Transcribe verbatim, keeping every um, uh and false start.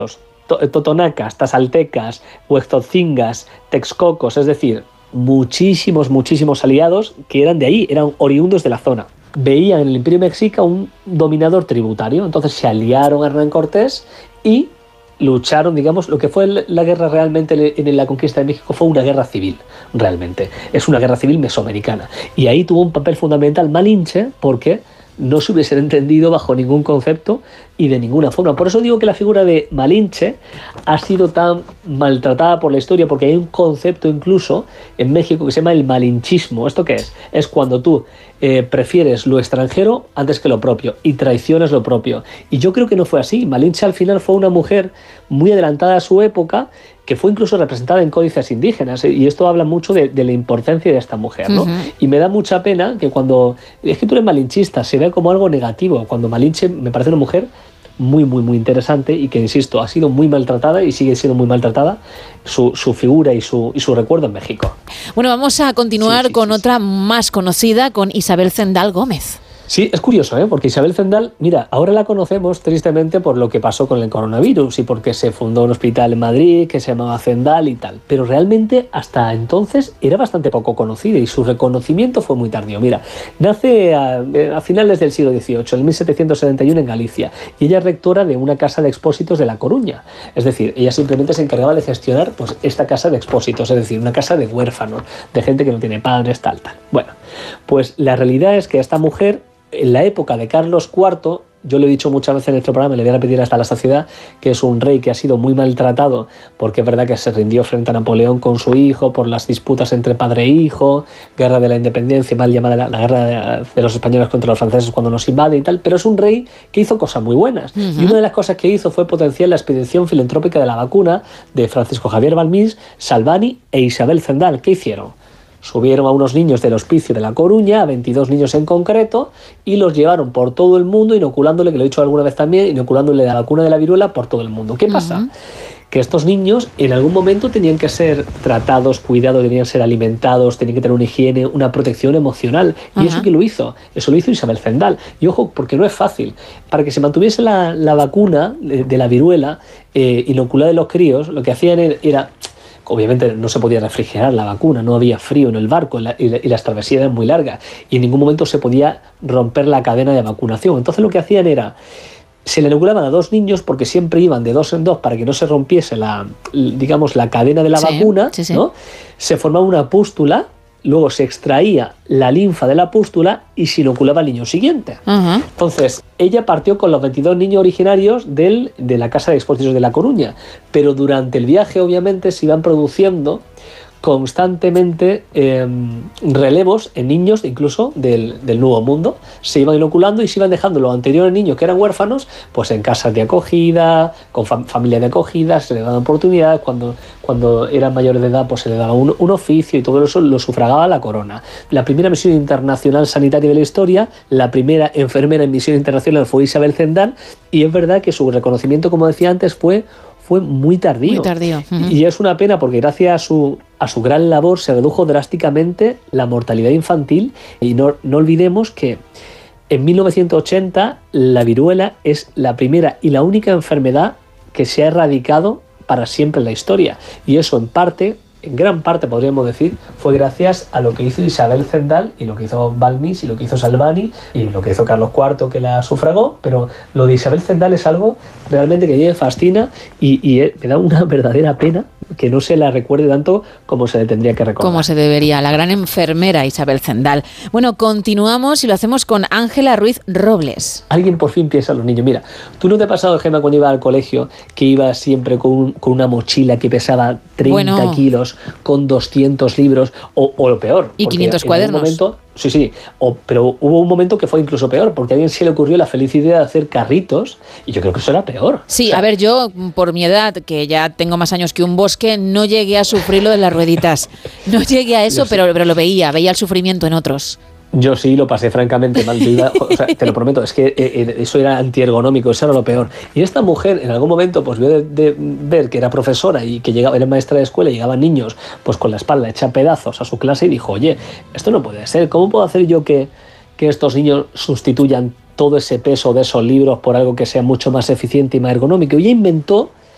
totonacas, tazaltecas, huexotzingas, texcocos, es decir, muchísimos, muchísimos aliados que eran de ahí, eran oriundos de la zona. Veían en el Imperio Mexica un dominador tributario, entonces se aliaron a Hernán Cortés y lucharon, digamos, lo que fue la guerra realmente en la conquista de México fue una guerra civil, realmente. Es una guerra civil mesoamericana. Y ahí tuvo un papel fundamental Malinche porque no se hubiese entendido bajo ningún concepto y de ninguna forma. Por eso digo que la figura de Malinche ha sido tan maltratada por la historia, porque hay un concepto incluso en México que se llama el malinchismo. ¿Esto qué es? Es cuando tú eh, prefieres lo extranjero antes que lo propio y traicionas lo propio. Y yo creo que no fue así. Malinche al final fue una mujer muy adelantada a su época, que fue incluso representada en códices indígenas, y esto habla mucho de, de la importancia de esta mujer, ¿no? Uh-huh. Y me da mucha pena que cuando... Es que tú eres malinchista, se ve como algo negativo, cuando Malinche me parece una mujer muy, muy, muy interesante y que, insisto, ha sido muy maltratada y sigue siendo muy maltratada su, su figura y su, y su recuerdo en México. Bueno, vamos a continuar sí, sí, con sí, otra sí. más conocida, con Isabel Zendal Gómez. Sí, es curioso, ¿eh? Porque Isabel Zendal, mira, ahora la conocemos tristemente por lo que pasó con el coronavirus y porque se fundó un hospital en Madrid que se llamaba Zendal y tal, pero realmente hasta entonces era bastante poco conocida y su reconocimiento fue muy tardío. Mira, nace a, a finales del siglo dieciocho, en mil setecientos setenta y uno en Galicia, y ella es rectora de una casa de expósitos de La Coruña. Es decir, ella simplemente se encargaba de gestionar pues, esta casa de expósitos, es decir, una casa de huérfanos, de gente que no tiene padres, tal, tal. Bueno, pues la realidad es que esta mujer, en la época de Carlos cuarto, yo lo he dicho muchas veces en este programa, le voy a repetir hasta la saciedad, que es un rey que ha sido muy maltratado, porque es verdad que se rindió frente a Napoleón con su hijo, por las disputas entre padre e hijo, guerra de la independencia, mal llamada la, la guerra de, de los españoles contra los franceses cuando nos invaden y tal, pero es un rey que hizo cosas muy buenas. Uh-huh. Y una de las cosas que hizo fue potenciar la expedición filantrópica de la vacuna de Francisco Javier Balmís, Salvani e Isabel Zendal. ¿Qué hicieron? Subieron a unos niños del hospicio de La Coruña, a veintidós niños en concreto, y los llevaron por todo el mundo inoculándole, que lo he dicho alguna vez también, inoculándole la vacuna de la viruela por todo el mundo. ¿Qué pasa? Uh-huh. Que estos niños en algún momento tenían que ser tratados, cuidados, debían ser alimentados, tenían que tener una higiene, una protección emocional. ¿Y uh-huh. eso quién lo hizo? Eso lo hizo Isabel Zendal. Y ojo, porque no es fácil. Para que se mantuviese la, la vacuna de, de la viruela eh, inoculada en los críos, lo que hacían era... era obviamente no se podía refrigerar la vacuna, no había frío en el barco y, la, y, la, y las travesías eran muy largas y en ningún momento se podía romper la cadena de vacunación. Entonces lo que hacían era, se le inoculaban a dos niños porque siempre iban de dos en dos para que no se rompiese la, digamos, la cadena de la sí, vacuna, sí, sí. ¿no? Se formaba una pústula, luego se extraía la linfa de la pústula y se inoculaba al niño siguiente. Uh-huh. Entonces, ella partió con los veintidós niños originarios del, de la Casa de Expósitos de La Coruña, pero durante el viaje, obviamente, se iban produciendo constantemente eh, relevos en niños incluso del, del Nuevo Mundo. Se iban inoculando y se iban dejando los anteriores niños que eran huérfanos pues en casas de acogida, con fam- familias de acogida, se les daban oportunidades, cuando, cuando eran mayores de edad pues se les daba un, un oficio y todo eso lo sufragaba la corona. La primera misión internacional sanitaria de la historia, la primera enfermera en misión internacional fue Isabel Zendal, y es verdad que su reconocimiento, como decía antes, fue fue muy tardío. Muy tardío. Uh-huh. Y es una pena porque gracias a su, a su gran labor se redujo drásticamente la mortalidad infantil. Y no, no olvidemos que en mil novecientos ochenta la viruela es la primera y la única enfermedad que se ha erradicado para siempre en la historia. Y eso en parte, en gran parte podríamos decir, fue gracias a lo que hizo Isabel Zendal y lo que hizo Balmís y lo que hizo Salvani y lo que hizo Carlos cuarto, que la sufragó. Pero lo de Isabel Zendal es algo realmente que a mí me fascina y, y me da una verdadera pena que no se la recuerde tanto como se le tendría que recordar. Como se debería, la gran enfermera Isabel Zendal. Bueno, continuamos y lo hacemos con Ángela Ruiz Robles. Alguien por fin piensa en los niños. Mira, ¿tú no te ha pasado, Gemma, cuando ibas al colegio, que ibas siempre con, un, con una mochila que pesaba treinta bueno, kilos, con doscientos libros, o, o lo peor? Y quinientos cuadernos. Momento, sí, sí, o, pero hubo un momento que fue incluso peor, porque a alguien se le ocurrió la feliz idea de hacer carritos, y yo creo que eso era peor. Sí, o sea, a ver, yo, por mi edad, que ya tengo más años que un bosque, no llegué a sufrir lo de las rueditas. No llegué a eso, pero, pero lo veía, veía el sufrimiento en otros. Yo sí lo pasé francamente mal, iba, o sea, te lo prometo, es que eh, eso era antiergonómico, eso era lo peor. Y esta mujer en algún momento pues vio de, de ver que era profesora y que llegaba, era maestra de escuela y llegaban niños pues con la espalda hecha pedazos a su clase y dijo, oye, esto no puede ser, ¿cómo puedo hacer yo que, que estos niños sustituyan todo ese peso de esos libros por algo que sea mucho más eficiente y más ergonómico? Y ella inventó